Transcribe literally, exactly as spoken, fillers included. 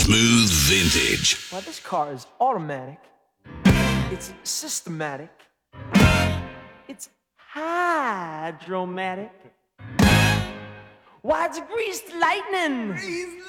Smooth vintage. Well, this car is automatic. It's systematic. It's hydromatic. Why, it's greased lightning. Greased